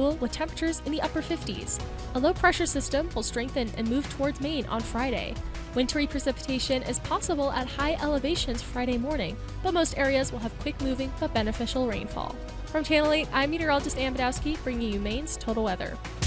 cool with temperatures in the upper 50s. A low pressure system will strengthen and move towards Maine on Friday. Wintry precipitation is possible at high elevations Friday morning, but most areas will have quick-moving but beneficial rainfall. From Channel 8, I'm meteorologist Ann Badowski, bringing you Maine's total weather.